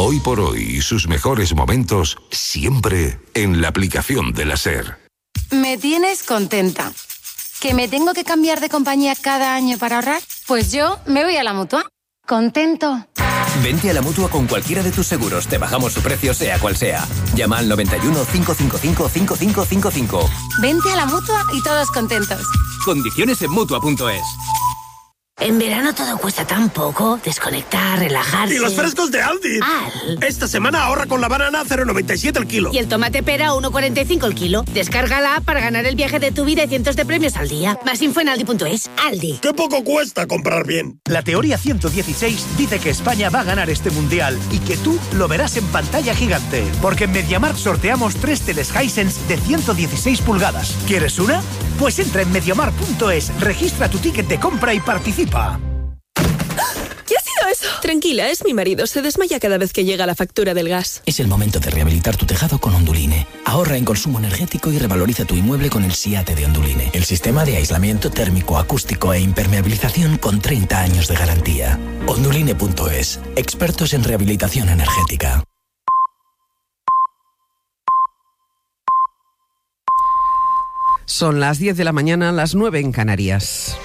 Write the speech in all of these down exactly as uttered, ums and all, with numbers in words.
Hoy por hoy y sus mejores momentos siempre en la aplicación de la SER. Me tienes contenta. ¿Que me tengo que cambiar de compañía cada año para ahorrar? Pues yo me voy a la Mutua. Contento. Vente a la Mutua con cualquiera de tus seguros. Te bajamos su precio sea cual sea. Llama al noventa y uno, cinco cinco cinco, cinco cinco cinco cinco. Vente a la Mutua y todos contentos. Condiciones en Mutua punto es. En verano todo cuesta tan poco. Desconectar, relajarse. ¡Y los frescos de Aldi! Al. Esta semana ahorra con la banana a cero coma noventa y siete el kilo. Y el tomate pera a uno coma cuarenta y cinco el kilo. Descarga la app para ganar el viaje de tu vida y cientos de premios al día. Más info en aldi punto es. Aldi. ¡Qué poco cuesta comprar bien! La teoría ciento dieciséis dice que España va a ganar este mundial y que tú lo verás en pantalla gigante. Porque en MediaMarkt sorteamos tres teles Hisense de ciento dieciséis pulgadas. ¿Quieres una? Pues entra en mediamarkt punto es, registra tu ticket de compra y participa. ¿Qué ha sido eso? Tranquila, es mi marido. Se desmaya cada vez que llega la factura del gas. Es el momento de rehabilitar tu tejado con Onduline. Ahorra en consumo energético y revaloriza tu inmueble con el SIATE de Onduline. El sistema de aislamiento térmico, acústico e impermeabilización con treinta años de garantía. Onduline punto es. Expertos en rehabilitación energética. Son las diez de la mañana, las nueve en Canarias.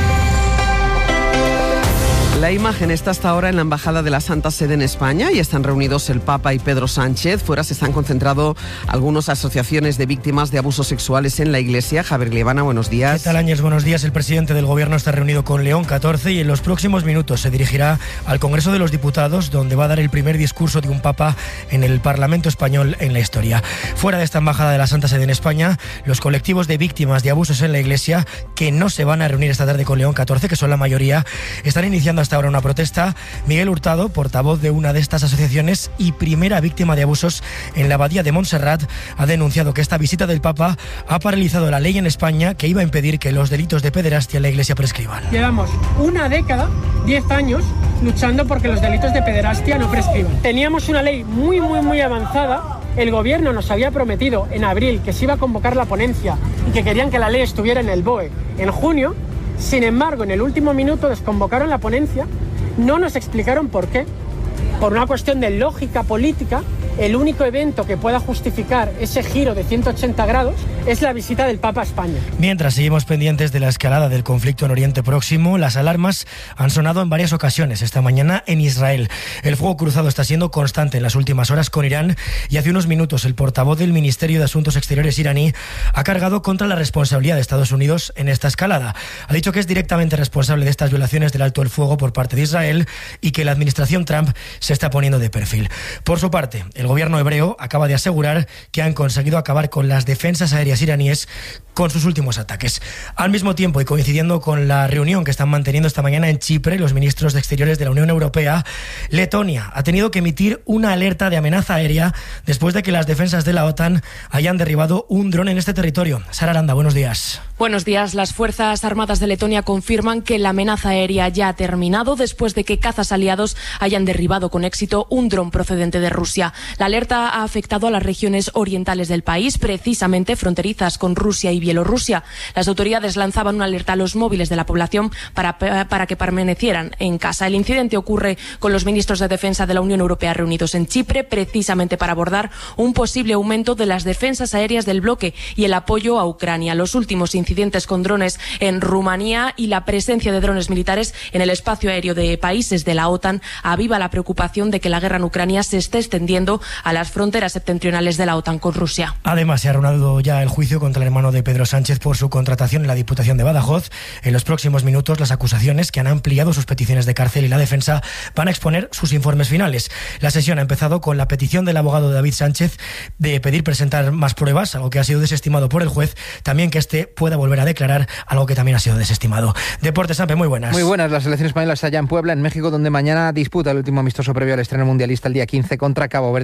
La imagen está hasta ahora en la Embajada de la Santa Sede en España y están reunidos el Papa y Pedro Sánchez. Fuera se están concentrando algunas asociaciones de víctimas de abusos sexuales en la Iglesia. Javier Liebana, buenos días. ¿Qué tal, Áñez? Buenos días. El presidente del Gobierno está reunido con León catorce y en los próximos minutos se dirigirá al Congreso de los Diputados, donde va a dar el primer discurso de un Papa en el Parlamento español en la historia. Fuera de esta Embajada de la Santa Sede en España, los colectivos de víctimas de abusos en la Iglesia, que no se van a reunir esta tarde con León catorce, que son la mayoría, están iniciando hasta ahora una protesta. Miguel Hurtado, portavoz de una de estas asociaciones y primera víctima de abusos en la abadía de Montserrat, ha denunciado que esta visita del Papa ha paralizado la ley en España que iba a impedir que los delitos de pederastia en la Iglesia prescriban. Llevamos una década, diez años, luchando porque los delitos de pederastia no prescriban. Teníamos una ley muy, muy, muy avanzada. El Gobierno nos había prometido en abril que se iba a convocar la ponencia y que querían que la ley estuviera en el B O E en junio. Sin embargo, en el último minuto desconvocaron la ponencia. No nos explicaron por qué. Por una cuestión de lógica política, el único evento que pueda justificar ese giro de ciento ochenta grados es la visita del Papa a España. Mientras seguimos pendientes de la escalada del conflicto en Oriente Próximo, las alarmas han sonado en varias ocasiones esta mañana en Israel. El fuego cruzado está siendo constante en las últimas horas con Irán y hace unos minutos el portavoz del Ministerio de Asuntos Exteriores iraní ha cargado contra la responsabilidad de Estados Unidos en esta escalada. Ha dicho que es directamente responsable de estas violaciones del alto el fuego por parte de Israel y que la administración Trump se está poniendo de perfil. Por su parte, el gobierno hebreo acaba de asegurar que han conseguido acabar con las defensas aéreas iraníes con sus últimos ataques. Al mismo tiempo y coincidiendo con la reunión que están manteniendo esta mañana en Chipre los ministros de Exteriores de la Unión Europea, Letonia ha tenido que emitir una alerta de amenaza aérea después de que las defensas de la OTAN hayan derribado un dron en este territorio. Sara Aranda, buenos días. Buenos días. Las Fuerzas Armadas de Letonia confirman que la amenaza aérea ya ha terminado después de que cazas aliados hayan derribado con éxito un dron procedente de Rusia. La alerta ha afectado a las regiones orientales del país, precisamente fronterizas con Rusia y Bielorrusia. Las autoridades lanzaban una alerta a los móviles de la población para, para que permanecieran en casa. El incidente ocurre con los ministros de Defensa de la Unión Europea reunidos en Chipre, precisamente para abordar un posible aumento de las defensas aéreas del bloque y el apoyo a Ucrania. Los últimos incidentes con drones en Rumanía y la presencia de drones militares en el espacio aéreo de países de la OTAN aviva la preocupación de que la guerra en Ucrania se esté extendiendo a las fronteras septentrionales de la OTAN con Rusia. Además, se ha reanudado ya el juicio contra el hermano de Pedro Sánchez por su contratación en la Diputación de Badajoz. En los próximos minutos, las acusaciones, que han ampliado sus peticiones de cárcel, y la defensa van a exponer sus informes finales. La sesión ha empezado con la petición del abogado de David Sánchez de pedir presentar más pruebas, algo que ha sido desestimado por el juez. También que este pueda volver a declarar, algo que también ha sido desestimado. Deportes, Sampe, muy buenas. Muy buenas. La selección española está allá en Puebla, en México, donde mañana disputa el último amistoso previo al estreno mundialista el día quince contra Cabo Verde.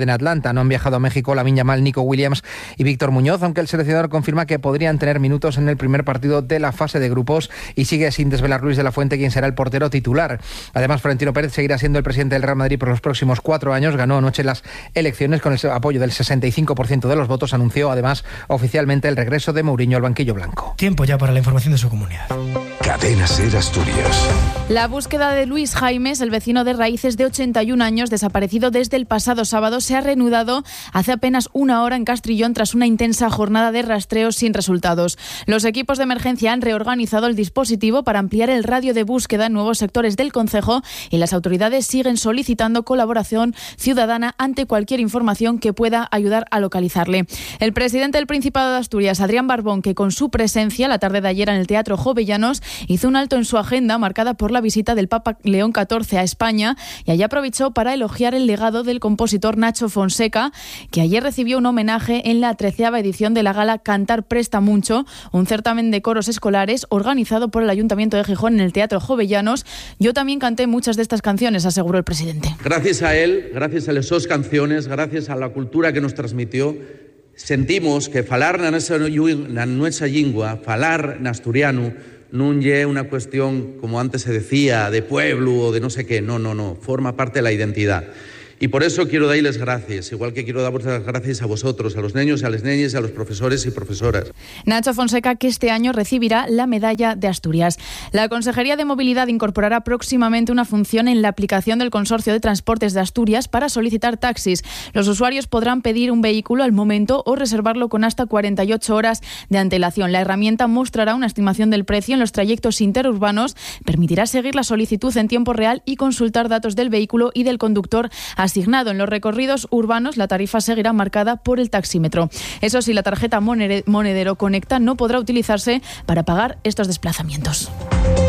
en Atlanta. No han viajado a México Lamine Yamal, Nico Williams y Víctor Muñoz, aunque el seleccionador confirma que podrían tener minutos en el primer partido de la fase de grupos, y sigue sin desvelar Luis de la Fuente quién será el portero titular. Además, Florentino Pérez seguirá siendo el presidente del Real Madrid por los próximos cuatro años. Ganó anoche las elecciones con el apoyo del sesenta y cinco por ciento de los votos. Anunció además oficialmente el regreso de Mourinho al banquillo blanco. Tiempo ya para la información de su comunidad. Cadena SER Asturias. La búsqueda de Luis Jaimes, el vecino de Raíces de ochenta y un años, desaparecido desde el pasado sábado, se ha reanudado hace apenas una hora en Castrillón tras una intensa jornada de rastreos sin resultados. Los equipos de emergencia han reorganizado el dispositivo para ampliar el radio de búsqueda en nuevos sectores del concejo, y las autoridades siguen solicitando colaboración ciudadana ante cualquier información que pueda ayudar a localizarle. El presidente del Principado de Asturias, Adrián Barbón, que con su presencia la tarde de ayer en el Teatro Jovellanos hizo un alto en su agenda marcada por la visita del Papa León catorce a España, y allí aprovechó para elogiar el legado del compositor Nacho Fonseca, que ayer recibió un homenaje en la treceava edición de la gala Cantar Presta Mucho, un certamen de coros escolares organizado por el Ayuntamiento de Gijón en el Teatro Jovellanos. Yo también canté muchas de estas canciones, aseguró el presidente. Gracias a él, gracias a esas canciones, gracias a la cultura que nos transmitió, sentimos que falar na nuestra lingua, falar en asturiano, no es una cuestión, como antes se decía, de pueblo o de no sé qué. No, no, no. Forma parte de la identidad. Y por eso quiero darles gracias, igual que quiero dar las gracias a vosotros, a los niños, a las niñas, a los profesores y profesoras. Nacho Fonseca, que este año recibirá la Medalla de Asturias. La Consejería de Movilidad incorporará próximamente una función en la aplicación del Consorcio de Transportes de Asturias para solicitar taxis. Los usuarios podrán pedir un vehículo al momento o reservarlo con hasta cuarenta y ocho horas de antelación. La herramienta mostrará una estimación del precio en los trayectos interurbanos, permitirá seguir la solicitud en tiempo real y consultar datos del vehículo y del conductor asignado. En los recorridos urbanos, la tarifa seguirá marcada por el taxímetro. Eso sí, la tarjeta Monedero Conecta no podrá utilizarse para pagar estos desplazamientos.